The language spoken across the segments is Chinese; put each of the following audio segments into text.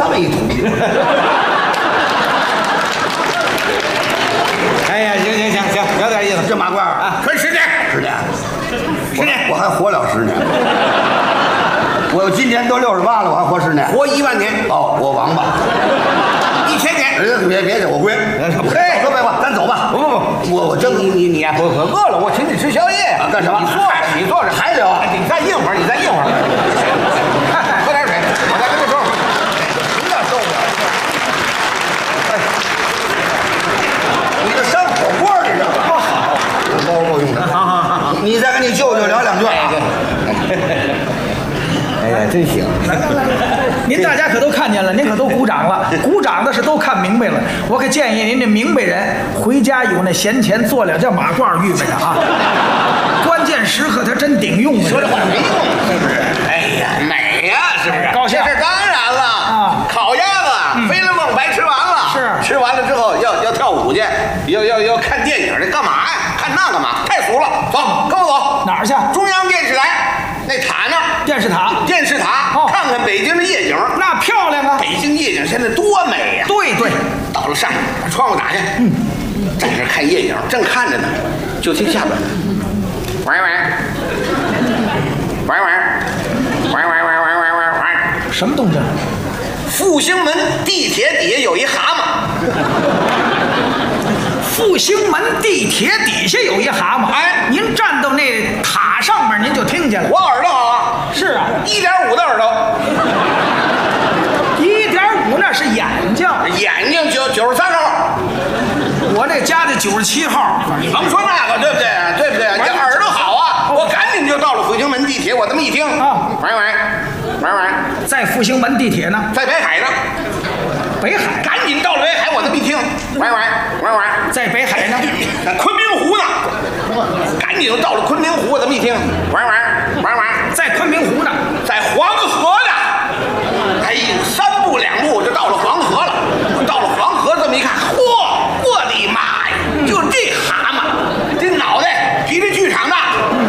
这么一吐。 哎呀，行，有点意思。 这马褂啊，可以10年 ，10年 ，10年， 我还活了10年。我今年都68了，我还活10年， 活1万年。 哦，我王八 1000年。 别，我归。 哎， 走吧，咱走吧。 不， 我真你呀，我饿了，我请你吃宵夜。 干什么？ 你坐着， 还聊啊？ 你再硬会儿，喝点水，我再跟你说会儿。实在受不了。 你这山火锅这是多好，够用的。好，你再跟你舅舅聊2句啊。 哎呀，真行！ 您大家可都看见了，您可都鼓掌了，鼓掌的是都看明白了。我可建议您这明白人回家有那闲钱做2件马褂预备着啊，关键时刻他真顶用啊！ 说这话没用，是不是？哎呀，美呀，是不是？ 高兴这是当然了啊！ 烤鸭子、飞了梦白吃完了， 是吃完了之后要跳舞去，要看电影，这干嘛呀？看那干嘛？太俗了！走，跟我走。 哪儿去？ 中央电视台那塔那儿。 电视塔。 电视塔，看看北京的夜景， 那漂亮啊！ 北京夜景现在多美呀！ 对， 到了上面，把窗户打开，在这看夜景，正看着呢，就听下边，喂， 什么动静？ 复兴门地铁底下有一蛤蟆。 复兴门地铁底下有一蛤蟆。 哎， 您站到那塔上面，您就听见了。 我耳朵好啊。 是啊 ，1.5的耳朵。 1.5那是眼睛， 眼睛93号。 我这加的97号。 你甭说那个，对不对？对不对？这耳朵好啊！我赶紧就到了复兴门地铁，我这么一听，喂， 在复兴门地铁呢， 在北海呢。 北海， 赶紧到了北海，我这么一听，喂， 在北海呢， 在昆明湖呢。赶紧就到了昆明湖，我这么一听，喂， 在昆明湖呢， 在黄河呢。哎呦，3步2步就到了黄河了。到了黄河，这么一看，嚯，我的妈呀！就这蛤蟆，这脑袋比这剧场大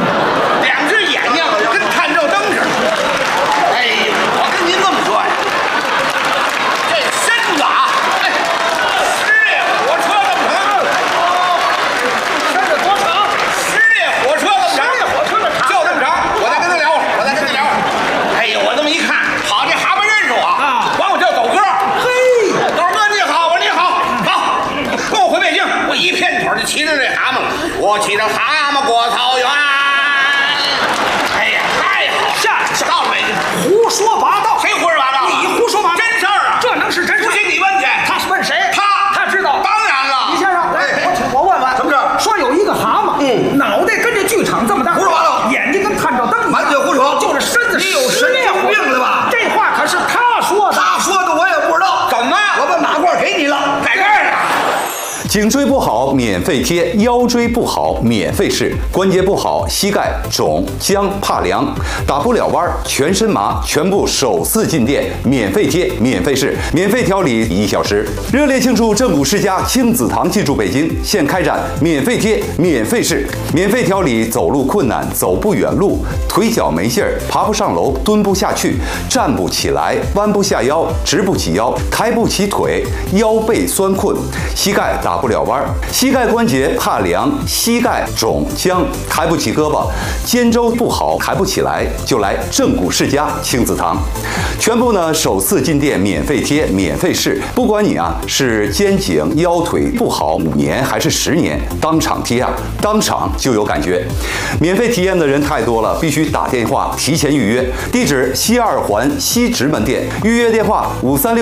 ，2只眼睛跟探照灯似的。哎呦，我跟您这么说呀，这身子啊，哎，10列火车这么长， 身子多长 ？10列火车这么长，就这么长。我再跟他聊会儿，哎呦，我这么一看，好，这蛤蟆认识我啊，管我叫斗哥。嘿，斗哥你好，我说你好，好，跟我回北京。我一片腿就骑着这蛤蟆了，我骑着蛤蟆过草原。哎呀，太好了！下到了北京， 胡说八道。 谁胡说八道？ 你胡说八道， 真事儿啊！ 这能是真事？ 不信你问去。 他是问谁？他知道。 当然了。 李先生，来，我问问， 什么事？ 说有一个蛤蟆，脑袋跟这剧场这么大， 胡说八道， 眼睛跟探照灯一样， 完全胡说， 就是身子你有神经病了吧？ 这话可是他说的， 他说的我也不知道。 怎么？ 我把马褂给你了， 在这儿呢。 颈椎不好免费贴，腰椎不好免费试，关节不好膝盖肿僵怕凉，打不了弯全身麻，全部首次进店免费贴免费试，免费调理1小时，热烈庆祝正骨世家亲子堂进驻北京，现开展免费贴免费试，免费调理走路困难、走不远路、腿脚没劲儿、爬不上楼、蹲不下去、站不起来、弯不下腰、直不起腰、抬不起腿、腰背酸困、膝盖打不了弯，膝盖关节怕凉，膝盖肿僵，抬不起胳膊，肩周不好，抬不起来，就来正骨世家亲子堂，全部呢首次进店免费贴免费试，不管你啊是肩颈腰腿不好5年还是10年，当场贴啊，当场就有感觉。免费体验的人太多了，必须打电话提前预约，地址西2环西直门店，预约电话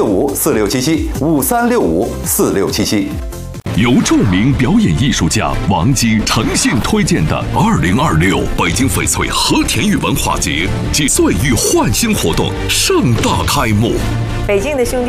5365467753654677。 由著名表演艺术家王晶诚信推荐的2026北京翡翠和田玉文化节暨岁月焕新活动盛大开幕。 北京的兄弟